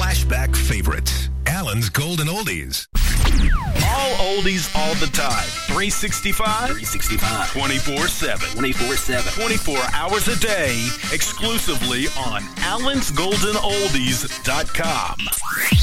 flashback favorites. Allen's Golden Oldies. All oldies all the time. 365. 24/7. 24 hours a day. Exclusively on AllensGoldenOldies.com.